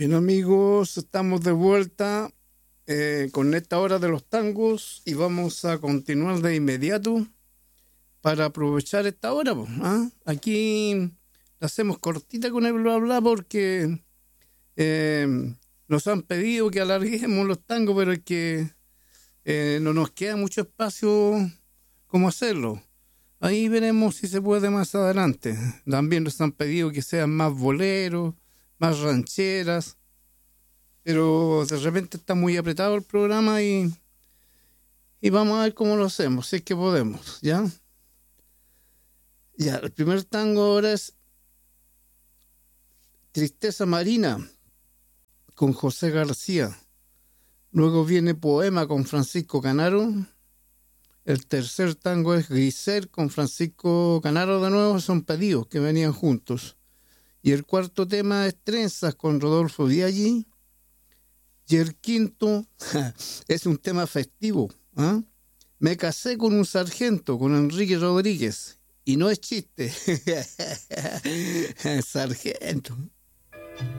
Bien amigos, estamos de vuelta con esta hora de los tangos y vamos a continuar de inmediato para aprovechar esta hora. Aquí la hacemos cortita con el bla bla porque nos han pedido que alarguemos los tangos, pero es que no nos queda mucho espacio como hacerlo. Ahí veremos si se puede más adelante. También nos han pedido que sean más boleros, más rancheras, pero de repente está muy apretado el programa y vamos a ver cómo lo hacemos, si es que podemos, ¿ya? Ya, el primer tango ahora es Tristeza Marina con José García. Luego viene Poema con Francisco Canaro. El tercer tango es Grisel con Francisco Canaro de nuevo, son pedidos que venían juntos. Y el cuarto tema es Trenzas con Rodolfo Biaggi. Y el quinto es un tema festivo. Me casé con un sargento, con Enrique Rodríguez. Y no es chiste. Sargento.